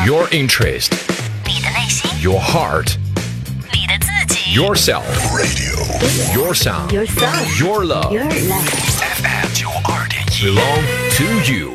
Your interest. 你的内心。 Your heart. 你的自己。 Yourself. Radio. Your sound. Your sound. Your love. Your love. FM 92.1 Belong to you.